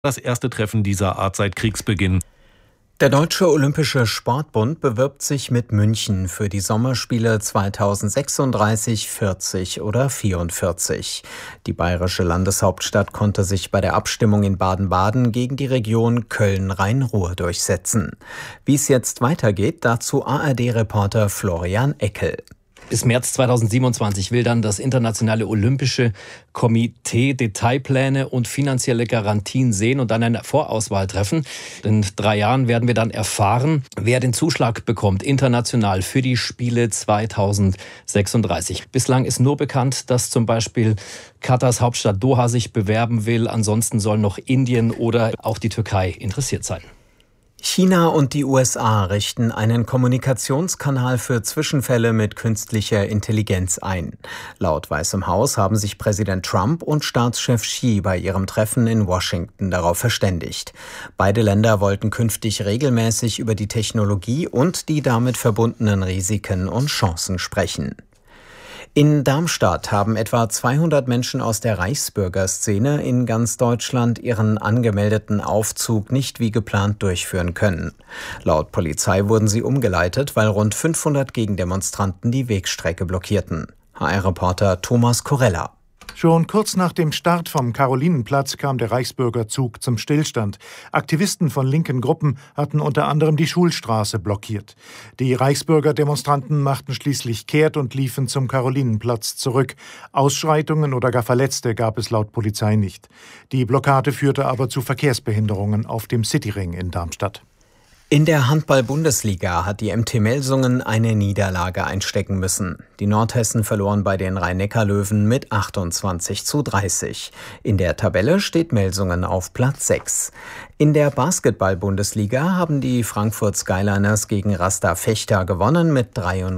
Das erste Treffen dieser Art seit Kriegsbeginn. Der Deutsche Olympische Sportbund bewirbt sich mit München für die Sommerspiele 2036, 40 oder 44. Die bayerische Landeshauptstadt konnte sich bei der Abstimmung in Baden-Baden gegen die Region Köln-Rhein-Ruhr durchsetzen. Wie es jetzt weitergeht, dazu ARD-Reporter Florian Eckel. Bis März 2027 will dann das Internationale Olympische Komitee Detailpläne und finanzielle Garantien sehen und dann eine Vorauswahl treffen. In 3 Jahren werden wir dann erfahren, wer den Zuschlag bekommt, international für die Spiele 2036. Bislang ist nur bekannt, dass zum Beispiel Katars Hauptstadt Doha sich bewerben will. Ansonsten sollen noch Indien oder auch die Türkei interessiert sein. China und die USA richten einen Kommunikationskanal für Zwischenfälle mit künstlicher Intelligenz ein. Laut Weißem Haus haben sich Präsident Trump und Staatschef Xi bei ihrem Treffen in Washington darauf verständigt. Beide Länder wollten künftig regelmäßig über die Technologie und die damit verbundenen Risiken und Chancen sprechen. In Darmstadt haben etwa 200 Menschen aus der Reichsbürgerszene in ganz Deutschland ihren angemeldeten Aufzug nicht wie geplant durchführen können. Laut Polizei wurden sie umgeleitet, weil rund 500 Gegendemonstranten die Wegstrecke blockierten. HR-Reporter Thomas Korella. Schon kurz nach dem Start vom Karolinenplatz kam der Reichsbürgerzug zum Stillstand. Aktivisten von linken Gruppen hatten unter anderem die Schulstraße blockiert. Die Reichsbürgerdemonstranten machten schließlich kehrt und liefen zum Karolinenplatz zurück. Ausschreitungen oder gar Verletzte gab es laut Polizei nicht. Die Blockade führte aber zu Verkehrsbehinderungen auf dem Cityring in Darmstadt. In der Handball-Bundesliga hat die MT Melsungen eine Niederlage einstecken müssen. Die Nordhessen verloren bei den Rhein-Neckar-Löwen mit 28:30. In der Tabelle steht Melsungen auf Platz 6. In der Basketball-Bundesliga haben die Frankfurt Skyliners gegen Rasta Fechter gewonnen mit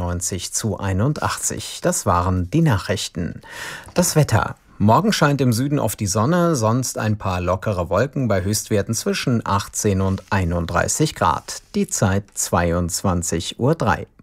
93:81. Das waren die Nachrichten. Das Wetter. Morgen scheint im Süden oft die Sonne, sonst ein paar lockere Wolken bei Höchstwerten zwischen 18 und 31 Grad. Die Zeit 22:03 Uhr.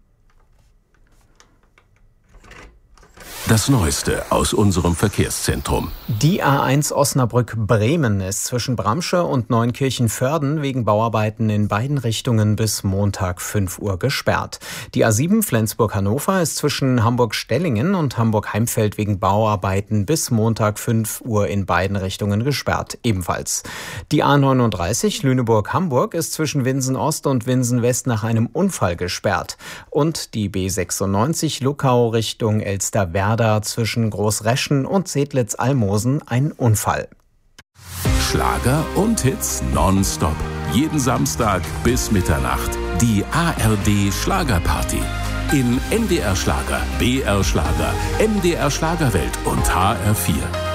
Das Neueste aus unserem Verkehrszentrum. Die A1 Osnabrück-Bremen ist zwischen Bramsche und Neunkirchen-Vörden wegen Bauarbeiten in beiden Richtungen bis Montag 5 Uhr gesperrt. Die A7 Flensburg-Hannover ist zwischen Hamburg-Stellingen und Hamburg-Heimfeld wegen Bauarbeiten bis Montag 5 Uhr in beiden Richtungen gesperrt, ebenfalls. Die A39 Lüneburg-Hamburg ist zwischen Winsen-Ost und Winsen-West nach einem Unfall gesperrt. Und die B96 Luckau Richtung Elsterwerda zwischen Großreschen und Sedlitz-Almosen ein Unfall. Schlager und Hits nonstop. Jeden Samstag bis Mitternacht. Die ARD Schlagerparty. In NDR Schlager, BR Schlager, MDR Schlagerwelt und HR4.